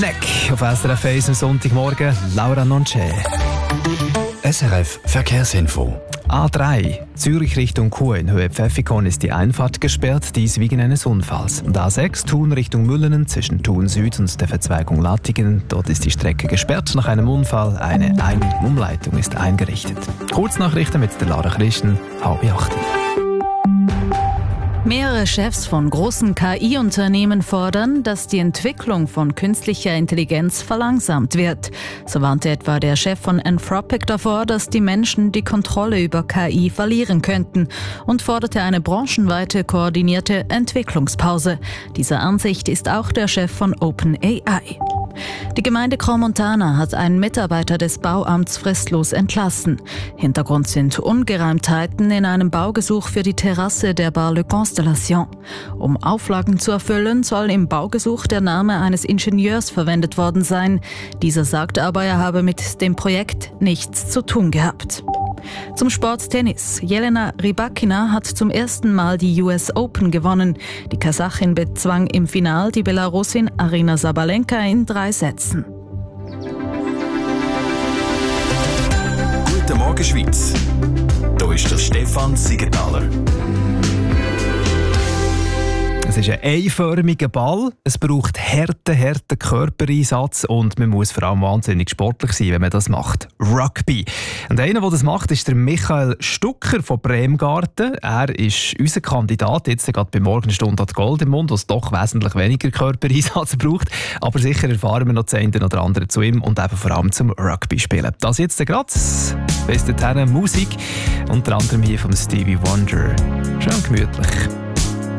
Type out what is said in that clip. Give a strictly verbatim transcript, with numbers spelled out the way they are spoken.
Neck auf S R F eins am Sonntagmorgen. Laura Nonche. S R F Verkehrsinfo. A drei, Zürich Richtung Chur in Höhe Pfäffikon ist die Einfahrt gesperrt, dies wegen eines Unfalls. Und A sechs, Thun Richtung Müllenen zwischen Thun Süd und der Verzweigung Lattingen. Dort ist die Strecke gesperrt nach einem Unfall. Eine Ein-Umleitung ist eingerichtet. Kurznachrichten mit der Lara Christen, halb acht. Mehrere Chefs von großen K I-Unternehmen fordern, dass die Entwicklung von künstlicher Intelligenz verlangsamt wird. So warnte etwa der Chef von Anthropic davor, dass die Menschen die Kontrolle über K I verlieren könnten und forderte eine branchenweite koordinierte Entwicklungspause. Dieser Ansicht ist auch der Chef von OpenAI. Die Gemeinde Crans-Montana hat einen Mitarbeiter des Bauamts fristlos entlassen. Hintergrund sind Ungereimtheiten in einem Baugesuch für die Terrasse der Bar Le Constellation. Um Auflagen zu erfüllen, soll im Baugesuch der Name eines Ingenieurs verwendet worden sein. Dieser sagt aber, er habe mit dem Projekt nichts zu tun gehabt. Zum Sport Tennis. Jelena Rybakina hat zum ersten Mal die U S Open gewonnen. Die Kasachin bezwang im Final die Belarusin Aryna Sabalenka in drei Sätzen. Guten Morgen Schweiz. Hier ist der Stefan Siegenthaler. Es ist ein einförmiger Ball, es braucht harten, harten Körpereinsatz und man muss vor allem wahnsinnig sportlich sein, wenn man das macht. Rugby. Und einer, der das macht, ist der Michael Stucker von Bremgarten. Er ist unser Kandidat, jetzt gerade bei Morgenstunde hat Gold im Mund, was doch wesentlich weniger Körpereinsatz braucht. Aber sicher erfahren wir noch das eine oder andere zu ihm und eben vor allem zum Rugby spielen. Das jetzt gerade, bis dahin Musik, unter anderem hier von Stevie Wonder. Schön gemütlich.